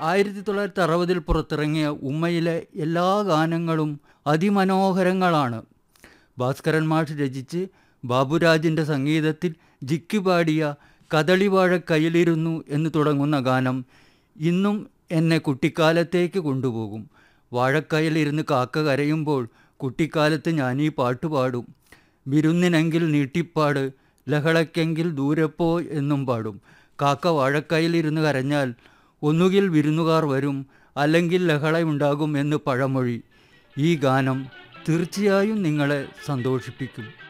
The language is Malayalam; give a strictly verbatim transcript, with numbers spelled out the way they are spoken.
ആയിരത്തി തൊള്ളായിരത്തി അറുപതിൽ പുറത്തിറങ്ങിയ ഉമ്മയിലെ എല്ലാ ഗാനങ്ങളും അതിമനോഹരങ്ങളാണ്. ഭാസ്കരൻ മാഷ് രചിച്ച് ബാബുരാജിൻ്റെ സംഗീതത്തിൽ ജിക്കി പാടിയ കദളിവാഴ കയ്യിലിരുന്നു എന്ന് തുടങ്ങുന്ന ഗാനം ഇന്നും എന്നെ കുട്ടിക്കാലത്തേക്ക് കൊണ്ടുപോകും. വാഴക്കയ്യിലിരുന്ന് കാക്ക കരയുമ്പോൾ കുട്ടിക്കാലത്ത് ഞാനീ പാട്ട് പാടും. വിരുന്നിനെങ്കിൽ നീട്ടിപ്പാട്, ലഹളയ്ക്കെങ്കിൽ ദൂരപ്പോ എന്നും പാടും. കാക്ക വാഴക്കയ്യിലിരുന്ന് കരഞ്ഞാൽ ഒന്നുകിൽ വിരുന്നുകാർ വരും, അല്ലെങ്കിൽ ലഹളയുണ്ടാകും എന്ന് പഴമൊഴി. ഈ ഗാനം തീർച്ചയായും നിങ്ങളെ സന്തോഷിപ്പിക്കും.